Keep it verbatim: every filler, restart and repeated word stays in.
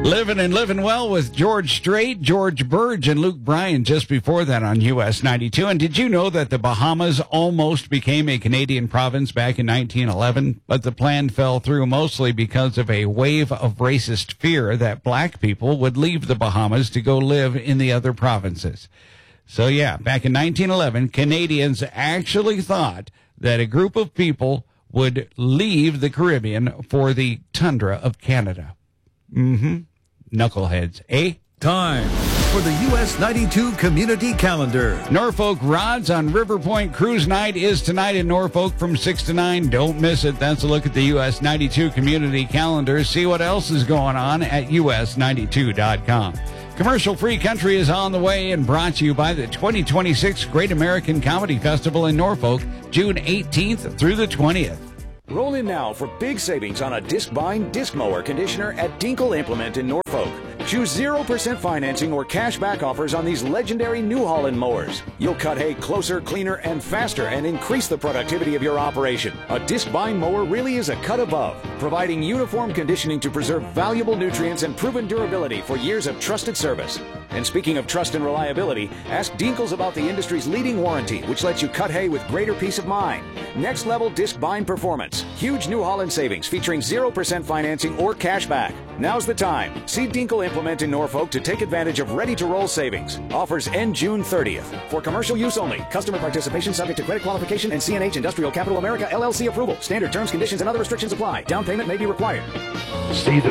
Living and Living Well with George Strait, George Burge, and Luke Bryan just before that on U S ninety-two. And did you know that the Bahamas almost became a Canadian province back in nineteen eleven? But the plan fell through mostly because of a wave of racist fear that black people would leave the Bahamas to go live in the other provinces. So yeah, back in nineteen eleven, Canadians actually thought that a group of people would leave the Caribbean for the tundra of Canada. Mm-hmm. Knuckleheads, eh? Time for the U S ninety-two Community Calendar. Norfolk Rods on River Point Cruise Night is tonight in Norfolk from six to nine. Don't miss it. That's a look at the U S ninety-two Community Calendar. See what else is going on at U S ninety-two dot com. Commercial-free country is on the way and brought to you by the twenty twenty-six Great American Comedy Festival in Norfolk, June eighteenth through the twentieth. Roll in now for big savings on a disc-bind disc mower conditioner at Dinkle Implement in Norfolk. Choose zero percent financing or cash back offers on these legendary New Holland mowers. You'll cut hay closer, cleaner, and faster and increase the productivity of your operation. A disc-bind mower really is a cut above, providing uniform conditioning to preserve valuable nutrients and proven durability for years of trusted service. And speaking of trust and reliability, ask Dinkles about the industry's leading warranty, which lets you cut hay with greater peace of mind. Next level disc bind performance. Huge New Holland savings featuring zero percent financing or cash back. Now's the time. See Dinkle Implement in Norfolk to take advantage of ready-to-roll savings. Offers end June thirtieth. For commercial use only. Customer participation subject to credit qualification and C N H Industrial Capital America L L C approval. Standard terms, conditions, and other restrictions apply. Down payment may be required. See the